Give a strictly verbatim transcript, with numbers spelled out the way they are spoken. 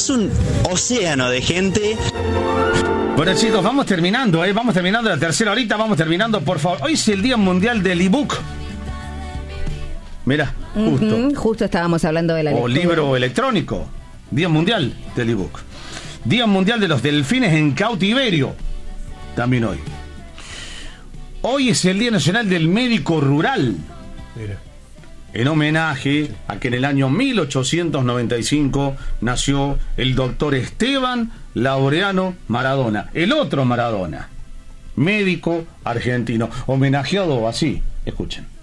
un océano de gente. Bueno, chicos, vamos terminando, ¿eh? Vamos terminando la tercera horita, vamos terminando, por favor. Hoy es el Día Mundial del ebook. Mira, justo. Uh-huh, justo estábamos hablando de la O lectura. libro electrónico. Día Mundial del ebook. Día Mundial de los Delfines en Cautiverio. También hoy. Hoy es el Día Nacional del Médico Rural. Mira. En homenaje a que en el año mil ochocientos noventa y cinco nació el doctor Esteban Laureano Maradona, el otro Maradona, médico argentino, homenajeado así, escuchen.